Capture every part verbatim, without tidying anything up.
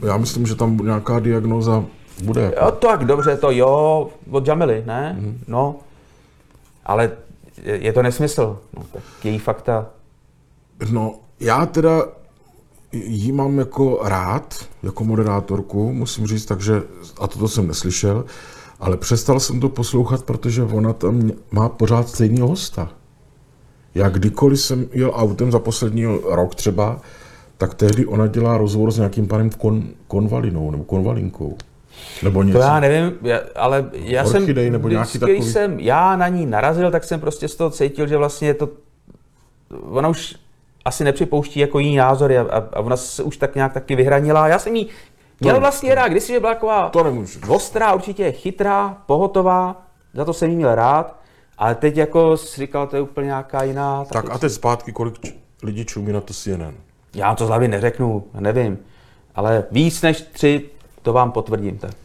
Já myslím, že tam nějaká diagnóza bude. Jako. Jo, tak dobře, to jo, od Jamily, ne? Mm. No, ale je to nesmysl. No, tak její fakta. No, já teda jí mám jako rád, jako moderátorku, musím říct, takže, a toto jsem neslyšel, ale přestal jsem to poslouchat, protože ona tam má pořád stejného hosta. Já kdykoliv jsem jel autem za poslední rok třeba, tak tehdy ona dělá rozhovor s nějakým panem kon, Konvalinou nebo Konvalinkou. Nebo něco. To já nevím, já, ale já Orchidej, jsem, nebo nějaký když takový... jsem já na ní narazil, tak jsem prostě z toho cítil, že vlastně to, ona už asi nepřipouští jako jiný názory a, a ona se už tak nějak taky vyhranila. Já jsem jí měl vlastně rád, když si byla taková to nemůžu. ostrá, určitě chytrá, pohotová, za to jsem jí měl rád, ale teď jako si říkal, to je úplně nějaká jiná. Tak a teď zpátky, kolik č- lidí čumí na to C N N? Já to z hlavy neřeknu, nevím, ale víc než tři, to vám potvrdím. Tak.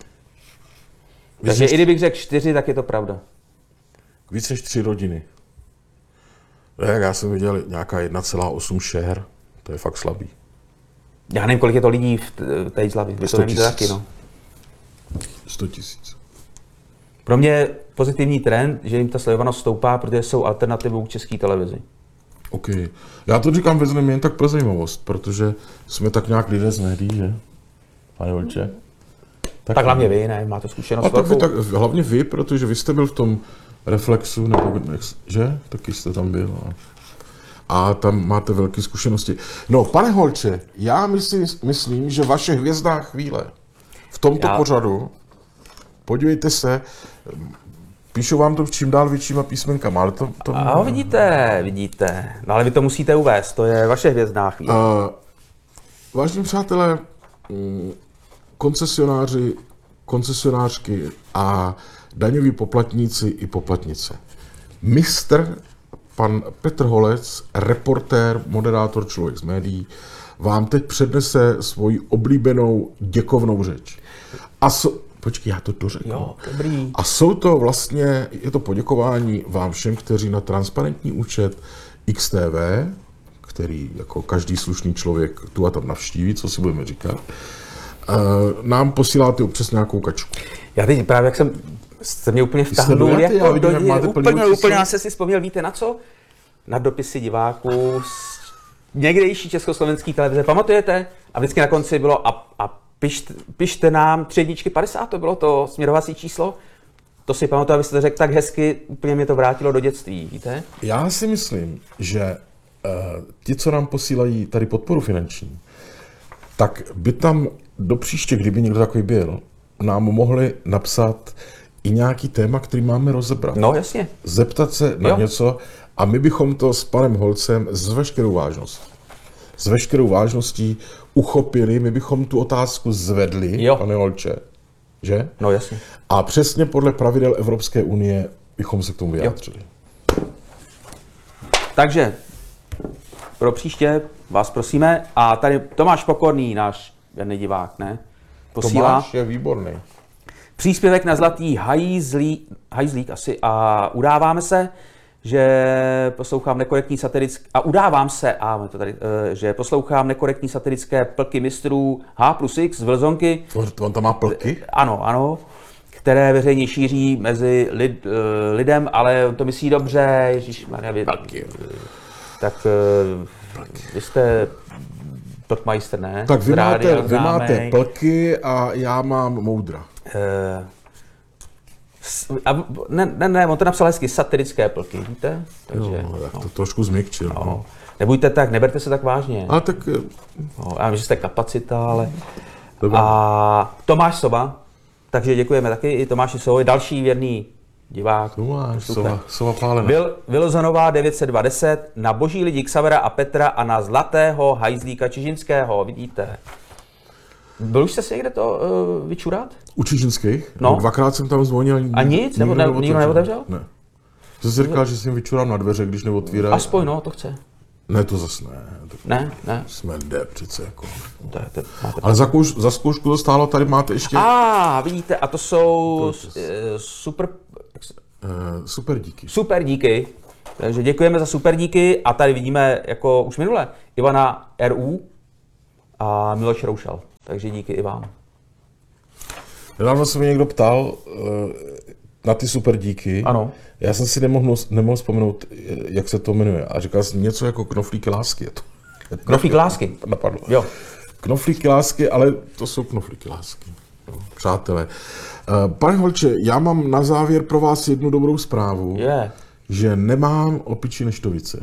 Takže než... i kdybych řekl čtyři, tak je to pravda. Víc než tři rodiny. Jak já jsem viděl nějaká jedna celá osm share, to je fakt slabý. Já nevím, kolik je to lidí v té zlavě, vy to nevíte taky, no. sto tisíc. Pro mě je pozitivní trend, že jim ta sledovanost stoupá, protože jsou alternativou k České televizi. OK. Já to říkám vezmeme jen tak pro zajímavost, protože jsme tak nějak lidé z médií, že? Pane Volče? Tak, tak hlavně vy, ne? Máte zkušenost. A tak vy, tak, hlavně vy, protože vy jste byl v tom Reflexu, nebo že? Taky jste tam byl. A, a tam máte velké zkušenosti. No, pane Holče, já myslím, myslím, že vaše hvězdná chvíle v tomto já... pořadu, podívejte se, píšu vám to čím dál většíma písmenkama, ale to... to a vidíte, vidíte. No ale vy to musíte uvést, to je vaše hvězdná chvíle. Uh, vážení přátelé, koncesionáři, koncesionářky a daňoví poplatníci i poplatnice. Mistr pan Petr Holec, reportér, moderátor, člověk z médií, vám teď přednese svoji oblíbenou děkovnou řeč. A so, počkej, já to dořeknu. Jo, dobrý. A jsou to vlastně, je to poděkování vám všem, kteří na transparentní účet X T V, který jako každý slušný člověk tu a tam navštíví, co si budeme říkat, nám posíláte občas nějakou kačku. Já teď právě, jak jsem jste mě úplně vtáhnul, jako já vidím, do jak úplně, úplně, já jsem si vzpomněl, víte na co? Na dopisy diváků z někdejší československé televize, pamatujete? A vždycky na konci bylo a, a pište, pište nám tři jedničky padesát, to bylo to směrovací číslo. To si pamatuju, abyste to řekl tak hezky, úplně mě to vrátilo do dětství, víte? Já si myslím, že uh, ti, co nám posílají tady podporu finanční, tak by tam do příště, kdyby někdo takový byl, nám mohli napsat i nějaký téma, který máme rozebrat. No jasně. Zeptat se na jo. něco a my bychom to s panem Holcem s veškerou vážností, s veškerou vážností uchopili, my bychom tu otázku zvedli, jo. Pane Holče, že? No jasně. A přesně podle pravidel Evropské unie bychom se k tomu vyjádřili. Jo. Takže pro příště vás prosíme a tady Tomáš Pokorný, náš věrný divák, ne? Posílá Tomáš je výborný. Příspěvek na zlatý hajzlík, hajzlík asi a udáváme se, že poslouchám nekorektní satirické a udávám se, a to tady, že poslouchám nekorektní satirické plky mistrů H plus X z Vlzonky. On tam má plky? Ano, ano, které veřejně šíří mezi lid, lidem, ale on to myslí dobře, ježišmarja, vy, tak plky. Vy jste plkmajster, ne? Tak vy máte, vy máte plky a já mám moudra. Uh, a ne, ne, ne, on to napsal hezky, satirické plky, víte? Takže, jo, tak to no. trošku změkčil. No. No. Nebojte tak, neberte se tak vážně. A tak... No, já vím, že jste kapacita, ale... Dobrá. A Tomáš Soba, takže děkujeme taky i Tomáši Sobovi, další věrný divák. Tomáš Soba, Soba Pálena. Vil, Vilzonová devět set dvacet na boží lidi Xavera a Petra a na zlatého hajzlíka Čižinského, vidíte. Byl už jste si někde to uh, vyčurat? U Čižinských? No. Dvakrát jsem tam zvonil. A nic? Nebo ne, nikdo neotevřel? Ne. Jsi si říkal, že si jim vyčurám na dveře, když neotvírají. Aspoň no, to chce. Ne, to zase ne. To ne, ne. Jsme jde přece jako. To je, to, ale za, kouš, za zkoušku to stálo, tady máte ještě... A vidíte, a to jsou uh, super... Uh, super díky. Super díky. Takže děkujeme za super díky a tady vidíme jako už minule Ivana R U a Miloš Roušal. takže díky i vám. Nedávno se mě někdo ptal uh, na ty super díky. Ano. Já jsem si nemohl, nemohl vzpomenout, jak se to jmenuje. A říkal jsem něco jako knoflíky lásky. Je to. Knoflík lásky. Napadlo. Jo. Knoflíky lásky, ale to jsou knoflíky lásky. No, přátelé. Uh, pane Holče, já mám na závěr pro vás jednu dobrou zprávu. Je. Že nemám opičí neštovice.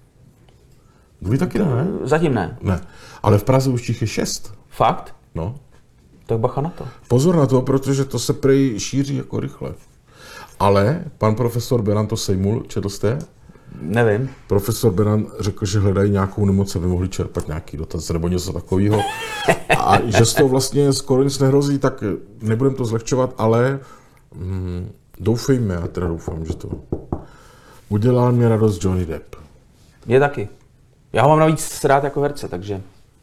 Vy taky ne? Zatím ne. Ne. Ale v Praze už jich je šest. Fakt? No. Tak bacha na to. Pozor na to, protože to se prej šíří jako rychle. Ale pan profesor Beran to sejmul, četl jste? Nevím. Profesor Beran řekl, že hledají nějakou nemoc, aby mohli čerpat nějaký dotaz nebo něco takového. A že z toho vlastně skoro nic nehrozí, tak nebudem to zlehčovat, ale mm, doufejme, já teda doufám, že to udělal mě radost Johnny Depp. Mě taky. Já ho mám navíc rád jako herce, takže...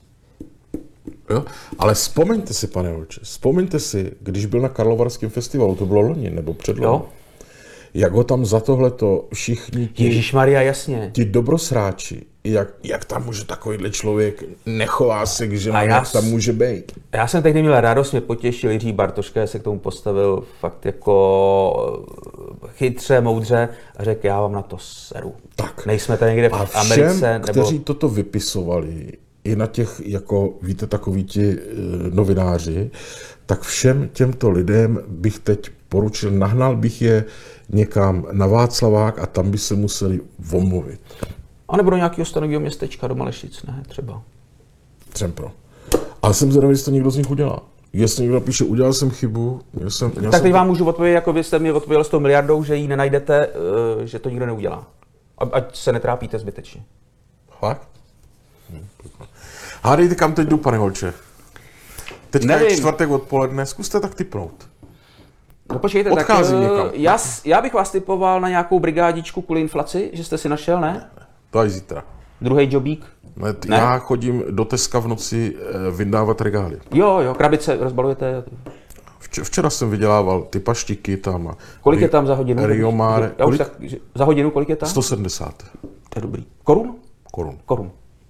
Jo? Ale vzpomeňte si, pane Holče, vzpomeňte si, když byl na Karlovarském festivalu, to bylo loni nebo předloni, Jo? jak ho tam za tohleto všichni ti, Ježišmarja, jasně. ti dobrosráči, jak, jak tam může takovýhle člověk nechová se k ženám, já jak tam s- může být. Já jsem tehdy měl radost, mě potěšil Jiří Bartoška, já se k tomu postavil fakt jako chytře, moudře a řekl, já vám na to seru. Tak. Nejsme tady někde A v Americe, všem, nebo... kteří toto vypisovali, i na těch, jako víte, takoví ti e, novináři, tak všem těmto lidem bych teď poručil, nahnal bych je někam na Václavák a tam by se museli omluvit. A nebo do nějakého stanového městečka, do Malešic, ne, třeba. Třempro. Ale jsem zvědavý, jestli to někdo z nich udělá. Jestli někdo píše, udělal jsem chybu, měl jsem... Měl Tak jsem teď vám můžu odpovědět, jako vy jste mi odpověděl s tou miliardou, že ji nenajdete, eh, že to nikdo neudělá. A- Ať se netrápíte zbytečně. Fakt? Hm, hádejte, kam teď jdu, pane Holče. Teďka je Nevím. čtvrtek odpoledne, zkuste tak typnout. No počkejte, Odchází tak eh, někam. já, s- já bych vás typoval na nějakou brigádičku kvůli inflaci, že jste si našel, ne? To až zítra. Druhý jobík. Ne, t- Ne? Já chodím do Teska v noci eh, vyndávat regály. Jo, jo, krabice rozbalujete. Vč- včera jsem vydělával ty paštiky tam. A Kolik je Ri- tam za hodinu? Riomare. Já už Kolik? tak, že- za hodinu kolik je tam? sto sedmdesát To je dobrý. Korun? korun. Korun.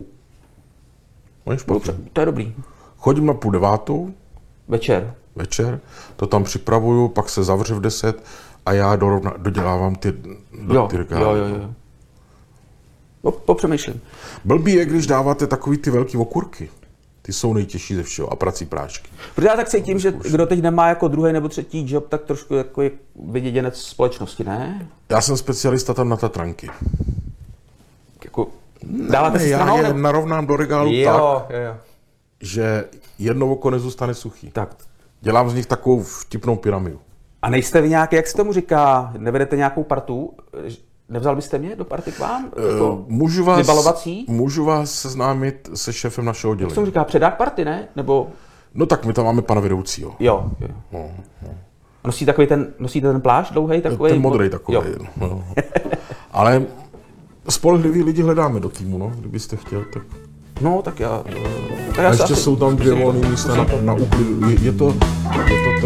Oni špatně. To je dobrý. Chodím na půl devátou Večer. večer, to tam připravuju, pak se zavře v deset a já dorovna, dodělávám ty, do, Jo, ty regály. jo, jo, jo. Po- Popřemýšlím. Blbý je, když dáváte takový ty velký okurky. Ty jsou nejtěžší ze všeho a prací prášky. Protože já tak cítím, že kdo teď nemá jako druhý nebo třetí job, tak trošku jako je vyděděnec společnosti, ne? Já jsem specialista tam na Tatranky. Jako, dáváte si já stranou? je nebo- narovnám do regálu tak, Jo, jo, jo. že jedno oko nezůstane suchý. Tak. Dělám z nich takovou vtipnou pyramidu. A nejste vy nějaký, jak se tomu říká, nevedete nějakou partu? Nevzal byste mě do party k vám? Jako, Můžu vás, vybalovací? můžu vás seznámit se šéfem našeho Jak se tomu oddělení. říká, předák party, ne? Nebo, No tak my tam máme pana vedoucího. jo. jo. No, no. Nosí takový ten, nosíte ten plášť dlouhý takový? Ten modrý takový. Jo. No. Ale spolehlivý lidi hledáme do týmu, no, kdybyste chtěl. Tak. No, tak já... Tak A já se ještě asi- jsou tam dvě volné místa na, na úklid. Je, je to, je to